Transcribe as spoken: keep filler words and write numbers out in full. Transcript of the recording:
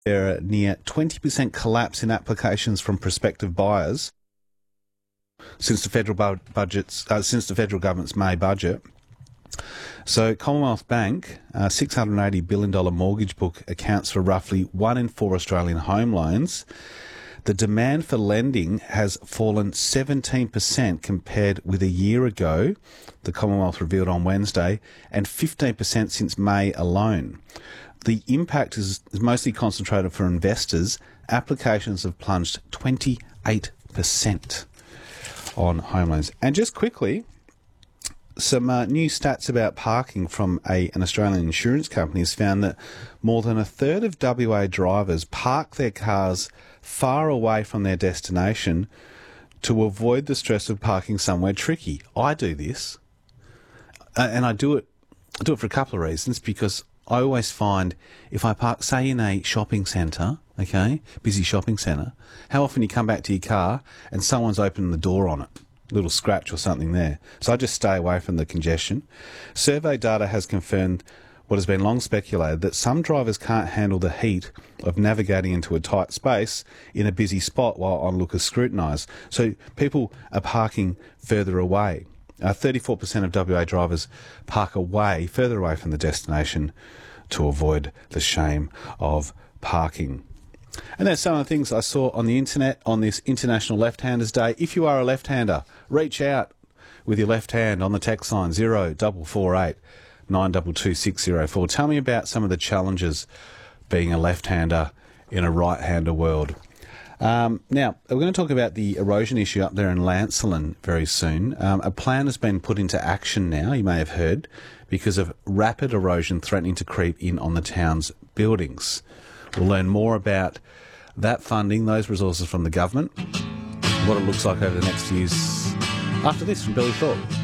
There are near twenty percent collapse in applications from prospective buyers since the federal bu- budgets, uh, since the federal government's May budget. So Commonwealth Bank, a six hundred eighty billion dollars mortgage book, accounts for roughly one in four Australian home loans. The demand for lending has fallen seventeen percent compared with a year ago, the Commonwealth revealed on Wednesday, and fifteen percent since May alone. The impact is mostly concentrated for investors. Applications have plunged twenty-eight percent on home loans. And just quickly, some uh, new stats about parking from a, an Australian insurance company has found that more than a third of W A drivers park their cars far away from their destination to avoid the stress of parking somewhere tricky. I do this, uh, and I do it I do it for a couple of reasons, because I always find if I park, say, in a shopping centre, okay, busy shopping centre, how often you come back to your car and someone's opened the door on it, a little scratch or something there. So I just stay away from the congestion. Survey data has confirmed what has been long speculated, that some drivers can't handle the heat of navigating into a tight space in a busy spot while onlookers scrutinise. So people are parking further away. Uh, thirty-four percent of W A drivers park away, further away from the destination, to avoid the shame of parking. And that's some of the things I saw on the internet on this International Left-Handers Day. If you are a left-hander, reach out with your left hand on the text line zero four four eight nine two two six zero four. Tell me about some of the challenges being a left-hander in a right-hander world. Um, now, we're going to talk about the erosion issue up there in Lancelin very soon. Um, a plan has been put into action now, you may have heard, because of rapid erosion threatening to creep in on the town's buildings. We'll learn more about that funding, those resources from the government, what it looks like over the next few years after this from Billy Thorpe.